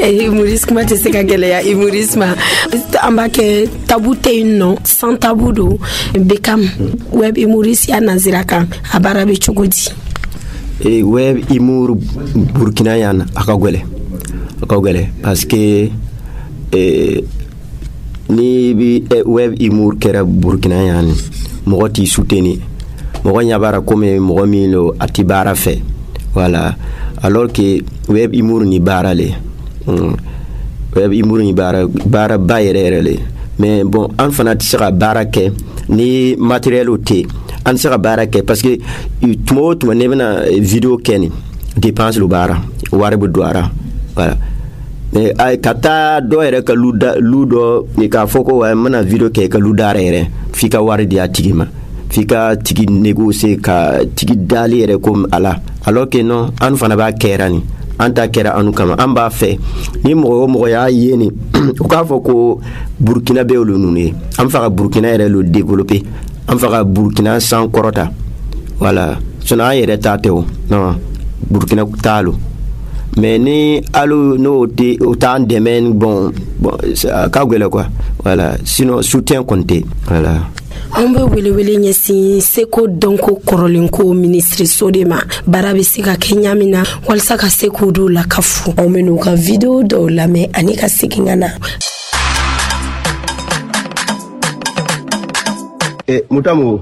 humorisme kuma tɛ se ka gɛlɛya humorisme an b'a kɛ tabu tɛ yen nɔ sans tabu don Beckham web humoriste ya nazira kan a baara bɛ cogo di web humour burkina yan aka gɛlɛ parce que ni bi web humour kɛra burkina yan mɔgɔ t'i soutenir mɔgɔ ɲabara comme mɔgɔ min lo a ti baara fɛ voilà alors que web humour ni baara le web humour ni baara ba yɛrɛ le mais bon an fana ti se ka baara kɛ ni matériel o te an se ka baara kɛ parce que tuma ne bena vidéo kɛ ni dépense lo baara wari bu doara voilà mais ay kata do yɛrɛ ka lu dɔ ni ka fɔ ko wa mana vidéo kɛ ka lu dara yɛrɛ fi ka wari di a tigi ma fi ka tigi négocier ka tigi dali yɛrɛ comme ala alors que non an fana b'a kɛra ni an ta kɛra anu kama an b'a fɛ ni mɔgɔ y'a ye ni o k'a fɔ ko Burkina bɛ olu nunu ye an fa ka Burkina yɛrɛ lo développer an fa ka Burkina san kɔrɔta voilà sinon an yɛrɛ ta tɛ o non Burkina talo mais ni alu no te autant de men bon ka gɛlɛ quoi voilà sinon soutien compté voilà on bɛ wele ɲɛsin seko dɔnko kɔrɔlenko ministre so de ma baara bɛ se ka kɛ ɲa min na walasa ka se k'o dɔw lakafu anw bɛ n'u ka video dɔw lamɛn ani ka segin ka na Moutamo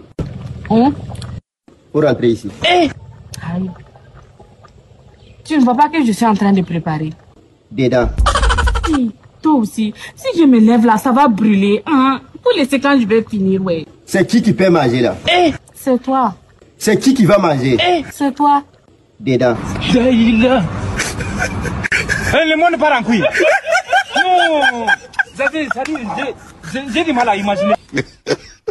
pour rentrer ici Aïe. Tu ne vois pas que je suis en train de préparer dedans toi aussi si je me lève là ça va brûler hein? Pour laisser quand je vais finir, ouais. C'est qui peut manger là? C'est toi. C'est qui va manger? C'est toi. Dedans. Le monde part en couille. Non. J'ai du mal à imaginer.